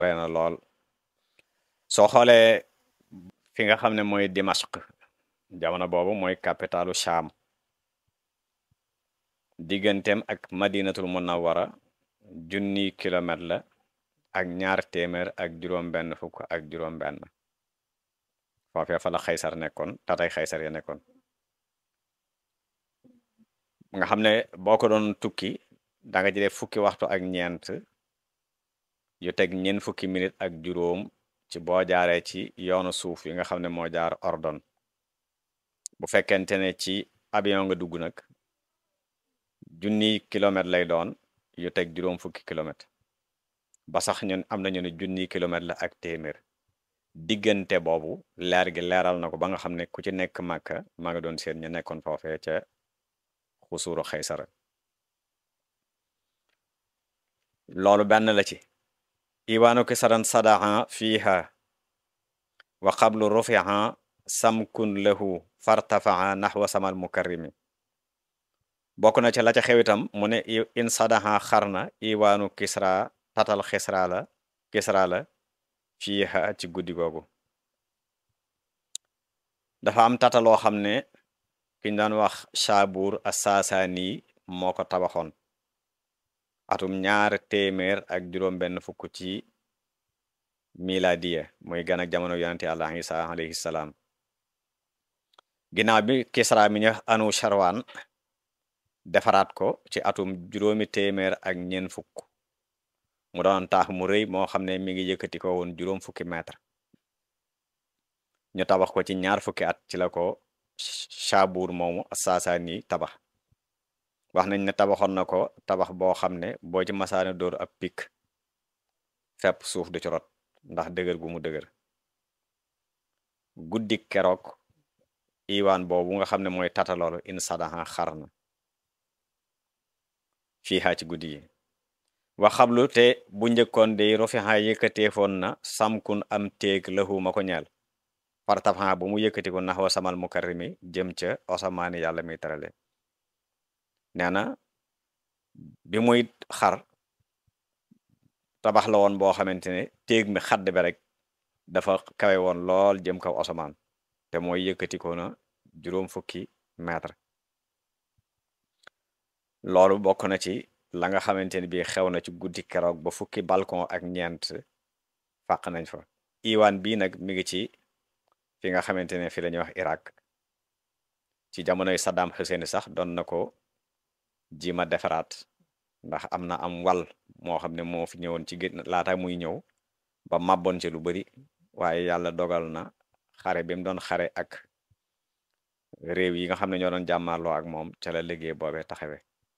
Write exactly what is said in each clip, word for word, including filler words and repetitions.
rey na lool soo xoolee fi nga xam ne mooy Dimashq jamono boobu mooy capitalu Sham digganteem ak madinatul munawwara junni kilomètre la ak ñaar téeméer ak juróom benn fukk ak juróom benn foofee fa la xaysar nekkoon tatay xaysar ya nekkoon nga xam ne boo ko doon tukki da nga ci def fukki waxtu ak ñeent yu teg ñeent fukki minute ak juróom ci boo jaaree ci yoonu suuf yi nga xam ne moo jaar ordon bu fekkente ne ci avion nga dugg nag junni kilomètre lay doon yu teg juróom fukki kilomètre ba sax ñun am nañu ne junni kilomètre la ak téeméer diggante boobu leer gi leeral na ko ba nga xam ne ku ci nekk Màkka maa nga doon seen ñu nekkoon foofee ca xusuuru xaysara loolu benn la ci iwaanu kisaran sadaha fiiha wa qablu rufiha samkun lahu fartafaha naxwa samal mukarrimi bokk na ci la ca xewitam mu ne in sadaha xarna iwaanu kisra tatal xisra la kisra la fiiha ci guddi googu dafa am tataloo xam ne kiñ daan wax Shaabur as-Saasaani moo ko tabaxoon atum ñaar téeméer ak juróom benn fukk ci miladiya muy gan ak jamono yonente Yàlla Isa alayhi salaam ginnaaw bi Kisra mi ñu anu Sharwan defaraat ko ci atum juróomi téeméer ak ñeent fukk mu doon taax mu rëy moo xam ne mi ngi yëkkati ko woon juróom fukki mètre ñu tabax ko ci ñaar fukki at ci la ko Shaabur moomu Saasaani tabax wax nañ ne tabaxoon na ko tabax boo xam ne boo ci masaane dóor ab pik fepp suuf du ci rot ndax dëgër gu mu dëgër guddi keroog iwaan boobu nga xam ne mooy tataloolu in sadaha xarna fiiha ci guddi yi wax xablu te bu njëkkoon de rofiha yëkkateefoon na samkun am téeg lahu ma ko ñeel fartafa bu mu yëkkati ko naxwa samal mukarrimi jëm ca osamaani yàlla muy terale nee na bi muy xar tabax la woon boo xamante ne téeg mi xadd bi rek dafa kawe woon lool jëm kaw osamaan te mooy yëkkati ko na juróom fukki mètre loolu bokk na ci la nga xamante ne bii xew na ci guddi keroog ba fukki balcon ak ñeent fàq nañ fa iwaan bii nag mi ngi ci fi nga xamante ne fi la ñuy wax Irak ci jamonoy Saddam Hussein sax doon na ko jima defaraat ndax am na am wal moo xam ne moo fi ñëwoon ci gén laata muy ñëw ba màbboon ci lu bari waaye yàlla dogal na xare bi mu doon xare ak réew yi nga xam ne ñoo doon jàmmarloo ak moom ca la liggéey boobee taxawe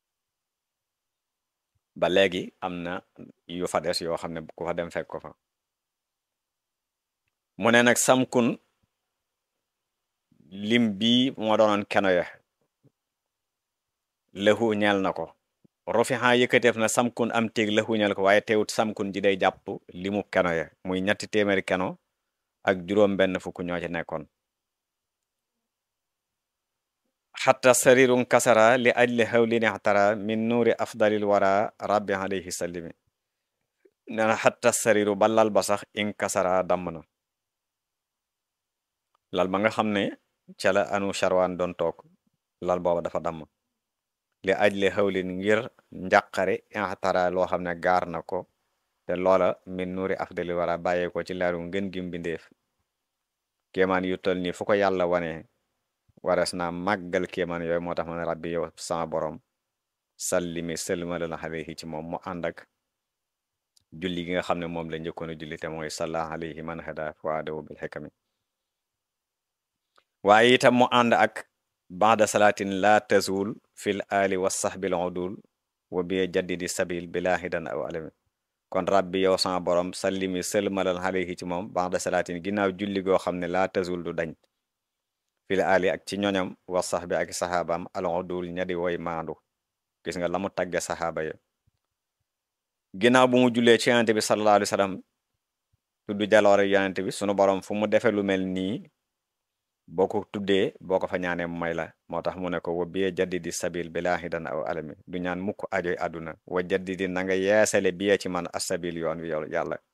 ba léegi am na yu fa des yoo xam ne ku fa dem fekk ko fa mu ne nag samkun lim bii moo doonoon keno ya lëxu ñeel na ko rofiha yëkkateef na samkun am téeg lëxu ñeel ko waaye teewut samkun ji day jàpp limu keno ya muy ñetti téeméeri keno ak juróom benn fukk ñoo ci nekkoon xatta sarirun kasara li ajli hawlin ixtara min nuuri afdalil wara rabbi alayhi sallimi nee na xatta sariru ba lal ba sax in kasara damm na lal ba nga xam ne ca la anu Sharwan doon toog lal booba dafa damm li ajli hawlin ngir njàqare ixtara loo xam ne gaar na ko te loola min nuuri afdalil wara bàyyee ko ci leeru ngën gi mbindeef kéemaan yu tol nii fu ko yàlla wane warees naa màggal kéemaan yooyu moo tax ma ne rabbi yow sama borom sallimi sëlmalal alayhi ci moom mu ànd ak julli gi nga xam ne moom la njëkkoon a julli te mooy salla alayhi man hada faadawu bil xikami waaye itam mu ànd ak ba'da salaatin la tazul fil ali wa sahbil udul wa bi jaddidi sabil bila hidan aw alami kon rabbi yow sama borom sallimi sëlmalal alayhi ci moom ba'da salaatin ginnaaw julli goo xam ne la tazul du dañ fil ali ak ci ñoñam wa sahbi ak saxaabaam al udul ñadi woy maandu gis nga la mu tagge saxaaba ya ginnaaw bu mu jullee ci yonente bi sallallahu alayhi wa sallam tudd jaloore yonente bi sunu borom fu mu defe lu mel nii boo ko tuddee boo ko fa ñaanee mu may la moo tax mu ne ko wa biye jaddidi sabil bila hidan aw alami du ñaan mukk ajoy àdduna wa jaddidi na nga yeesale biye ci man asabil yoon wi yow yàlla